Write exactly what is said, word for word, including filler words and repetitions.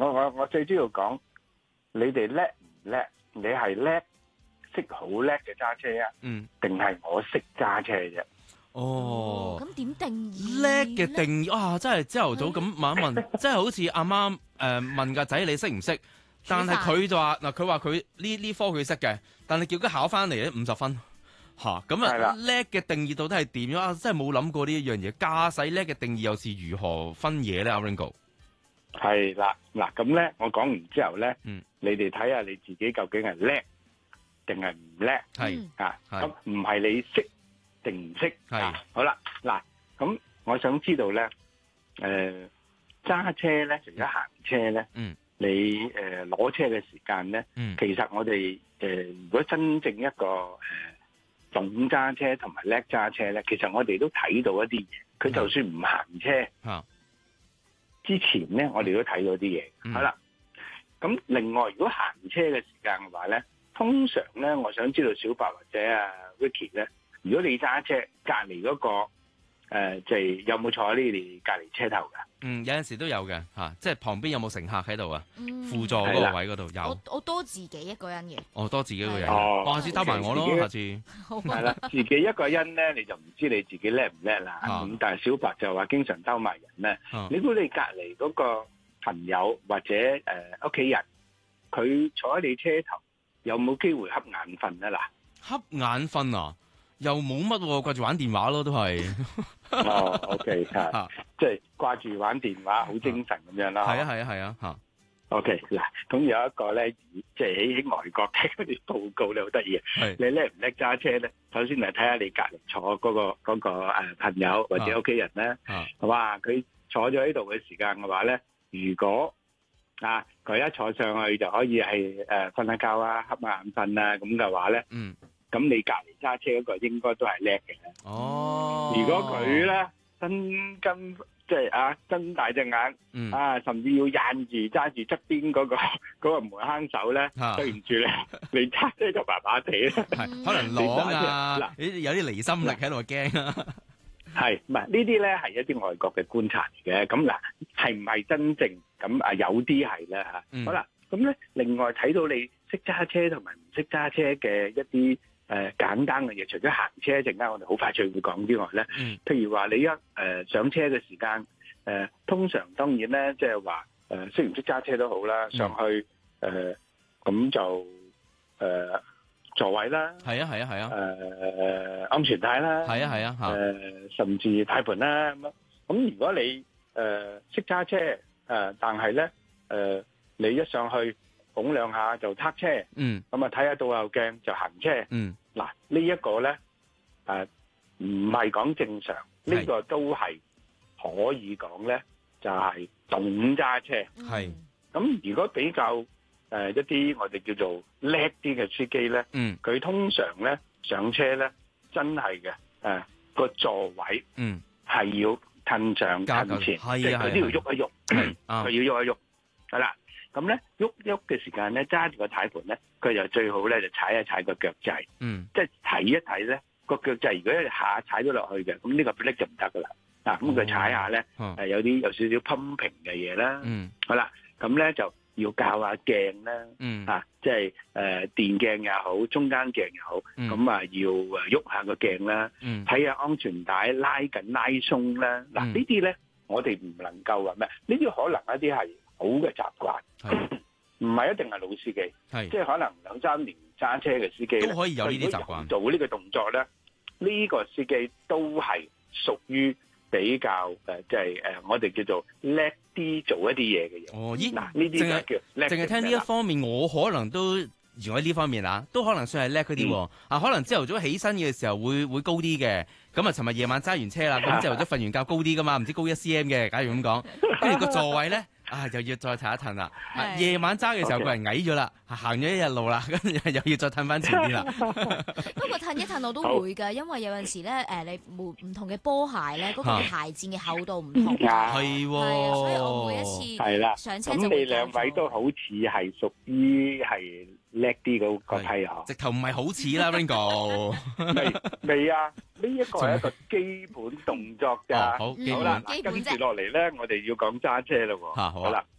我我我最主要講，你哋叻唔叻？你係叻識好叻嘅揸車啊？ 嗯， 定係我識揸車啫？ 哦， 咁點定義叻嘅定義啊，真係朝頭早咁問一問，真係好似阿媽誒問個仔你識唔識？但係佢就話嗱，佢話佢呢呢科佢識嘅，但係叫佢考翻嚟咧五十分嚇，咁啊叻嘅定義到底係點樣啊？真係冇諗過呢一樣嘢，駕駛叻嘅定義又是如何分野咧？阿 Ringo 係啦，嗱咁咧，我講完之後咧， 嗯， 你哋睇下你自己究竟係叻定係唔叻？ 係啊， 係咁唔係你識定唔識？ 係啊，好啦，嗱咁我想知道咧，誒揸車咧，除咗行車咧， 嗯。 你誒攞、呃、車嘅時間咧， 嗯、 其實我哋誒、呃、如果真正一個誒、呃、懂揸車同埋叻揸車咧，其實我哋都睇到一啲嘢。佢就算唔行車， 嗯、 之前咧，我哋都睇到啲嘢。 嗯、 好啦，咁另外如果行車嘅時間嘅話咧，通常咧，我想知道小白或者啊 Vicky 咧，如果你揸車隔離嗰個誒，即、呃、係、就是、有冇坐喺你哋隔離車頭㗎？ 嗯，有陣時都有嘅嚇、啊，即係旁邊有冇乘客喺度啊？ 嗯、 輔助嗰個位嗰度有。 我我多自己一個人嘅。 哦，多自己一個人。 哦， 下次兜埋我咯，下次。 係啦，自己一個人咧，你就唔知你自己叻唔叻啦。咁、 啊、 但係小白就話經常兜埋人咧。 啊、 你估你隔離嗰個朋友或者誒屋企人，佢坐喺你車頭，有冇機會瞌眼瞓啊？ 嗱，瞌眼瞓啊？又冇乜喎，掛住玩電話咯，都係。 哦，OK，嚇，即係掛住玩電話，好精神咁樣啦。 係啊，係啊，係啊，嚇。 OK，嗱，咁有一個咧，即係喺外國睇嗰啲報告咧，好得意嘅。你叻唔叻揸車咧？首先嚟睇下你隔離坐嗰個嗰個誒朋友或者屋企人咧。啊。哇！佢坐咗喺度嘅時間嘅話咧，如果啊佢一坐上去就可以係誒瞓下覺啊、瞌下眼瞓啊咁嘅話咧。嗯。咁你隔離揸車嗰個應該都係叻嘅。 哦， 如果佢咧真跟即係啊睜大隻眼，嗯、啊甚至要掗住揸住側邊嗰個嗰、嗰個門坑手咧，啊、對唔住咧，你揸車就麻麻地咧， 可能攞啊，嗱，有啲離心力喺度驚啊。 係唔係呢啲咧係一啲外國嘅觀察嚟嘅？咁嗱係唔係真正咁啊？有啲係咧嚇。嗯、好啦，咁咧另外睇到你識揸車同埋唔識揸車嘅一啲。誒、呃、簡單嘅嘢，除咗行車一陣間，我哋好快脆會講之外咧，嗯、譬如話你一誒、呃、上車嘅時間，誒、呃、通常當然咧，即係話誒識唔識揸車都好啦，上去誒咁、呃、就誒、呃、座位啦， 係啊係啊係啊，誒、 呃、安全帶啦， 係啊係啊嚇，誒、 呃、甚至軚盤啦咁樣。咁如果你誒識揸車，誒、呃、但係咧誒你一上去，拱兩下就撻車，咁啊睇下倒後鏡就行車。嗱、嗯，這個、呢一個咧，誒唔係講正常，呢是個都係可以講咧，就係、是、懂揸車。係咁是，如果比較誒、呃、一啲我哋叫做叻啲嘅司機咧，佢、嗯、通常咧上車咧真係嘅，誒、呃、個座位係要褪上褪前，即係佢都要喐一喐，佢要喐一喐，係啦。咁咧，喐喐嘅時間咧，揸住個軚盤咧，佢就最好咧就踩一踩個腳掣，嗯，即係睇一睇咧個腳掣，如果一下踩咗落去嘅，咁呢個 brake 就唔得噶啦。嗱，咁佢踩下咧，誒有啲有少少 pumping 嘅嘢啦，嗯，好啦，咁咧就要校下鏡啦，嗯，啊，即係誒電鏡又好，中間鏡又好，咁啊要誒喐下個鏡啦，嗯，睇下安全帶拉緊拉鬆啦，嗱呢啲咧我哋唔能夠話咩，呢啲可能一啲係好嘅習慣，唔係是一定係老司機，是即係可能兩三年揸車嘅司機都可以有呢啲習慣。做呢個動作咧，呢、呢個司機都係屬於比較誒，即係誒，我哋叫做叻啲做一啲嘢嘅嘢。哦，咦，嗱呢啲就叫叻。 淨係聽呢一方面，我可能都如果呢方面啊，都可能算係叻嗰啲。嗯、啊，可能朝頭早起身嘅時候會會高啲嘅。咁啊，尋日夜晚揸完車啦，咁朝頭早瞓完覺高啲噶嘛，唔知高一 cm 嘅，假如咁講。跟住個座位咧。啊！又要再褪一褪啦。夜晚揸嘅時候，個人矮咗啦，行咗一日路啦，跟住又要再褪翻前啲啦。 不過褪一褪我都會㗎，因為有陣時咧，誒你唔唔同嘅波鞋咧，嗰個鞋墊嘅厚度唔同。 係喎， 所以我每一次係啦上車就咁你兩位都好似係屬於係叻啲嗰個批啊？ 直頭唔係好似啦 Ringo。 未未啊？呢一個係一個基本動作㗎。好， 好啦， 跟住落嚟咧，我哋要講揸車啦喎。好啦。